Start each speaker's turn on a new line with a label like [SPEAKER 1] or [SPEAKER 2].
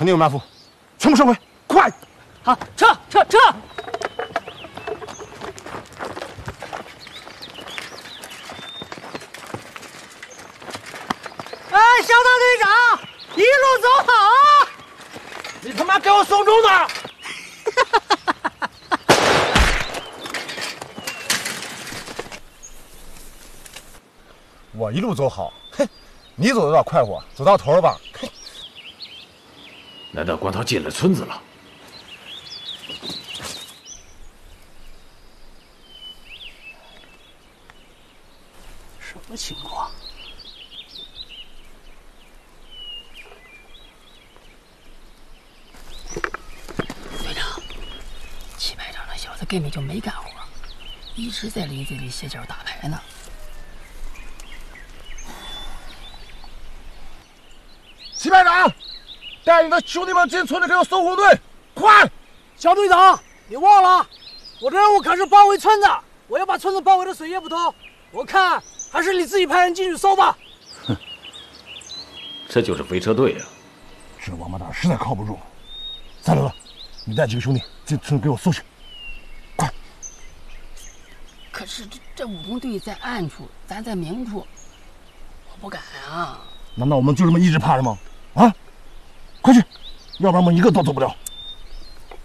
[SPEAKER 1] 肯定有埋伏，全部收回，快！
[SPEAKER 2] 好，撤！哎，小大队长，一路走好啊！
[SPEAKER 1] 你他妈给我送终的！我一路走好，哼，你走的有点快活，走到头了吧？哼，
[SPEAKER 3] 难道光头进了村子了？
[SPEAKER 2] 什么情况？队长，齐排长那小子根本就没干活，一直在林子里歇脚打牌呢。
[SPEAKER 1] 齐排长，带你的兄弟们进村里给我送红队，快！
[SPEAKER 2] 小队长，你忘了，我的任务可是包围村子，我要把村子包围的水泄不通。我看还是你自己派人进去搜吧。
[SPEAKER 3] 哼，这就是飞车队啊！
[SPEAKER 1] 这王八蛋实在靠不住。三轮，你带几个兄弟进村给我搜去，快！
[SPEAKER 2] 可是这武工队在暗处，咱在明处，我不敢啊。
[SPEAKER 1] 难道我们就这么一直趴着吗？啊！快去，要不然我们一个都走不了。